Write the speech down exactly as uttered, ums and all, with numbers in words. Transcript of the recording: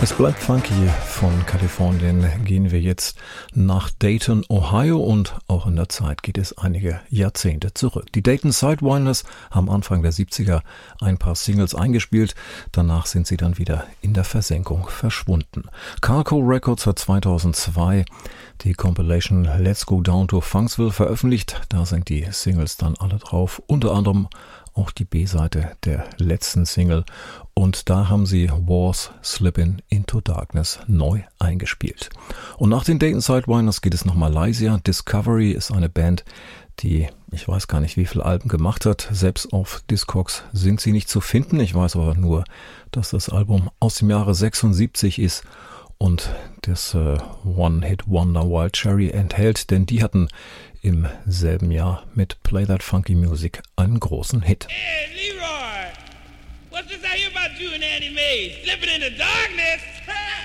Es bleibt funky. Von Kalifornien gehen wir jetzt nach Dayton, Ohio, und auch in der Zeit geht es einige Jahrzehnte zurück. Die Dayton Sidewinders haben Anfang der siebziger ein paar Singles eingespielt, danach sind sie dann wieder in der Versenkung verschwunden. Carco Records hat zweitausendzwei die Compilation Let's Go Down to Funksville veröffentlicht, da sind die Singles dann alle drauf, unter anderem auch die B-Seite der letzten Single, und da haben sie Wars Slippin' Into Darkness neu eingespielt. Und nach den Dayton Sidewinders geht es nach Malaysia. Discovery ist eine Band, die, ich weiß gar nicht, wie viele Alben gemacht hat. Selbst auf Discogs sind sie nicht zu finden. Ich weiß aber nur, dass das Album aus dem Jahre sechsundsiebzig ist und das äh, One-Hit-Wonder Wild Cherry enthält, denn die hatten im selben Jahr mit Play That Funky Music einen großen Hit. Hey, Leroy! What's this I hear about you and Annie Mae? Slipping in the darkness?